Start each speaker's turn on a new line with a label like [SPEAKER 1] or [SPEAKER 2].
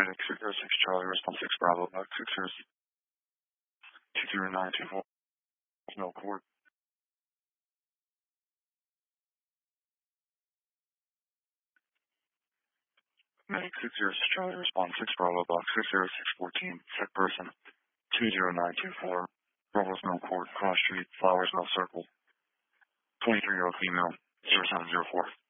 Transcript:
[SPEAKER 1] Medic 606 Charlie, response 6 Bravo, box 20924, no court. Medic 606 Charlie, response 6 Bravo, box 60614, sick person, 20924, Bravo's no court, cross street, Flowers Mill Circle, 23-year-old female, 0704.